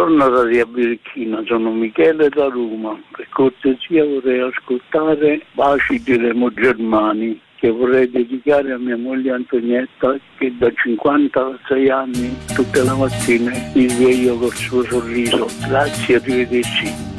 Buongiorno Radio Birichina, sono Michele da Roma. Per cortesia vorrei ascoltare Baci di Remo Germani, che vorrei dedicare a mia moglie Antonietta, che da 56 anni tutte le mattine mi sveglio col suo sorriso. Grazie, arrivederci.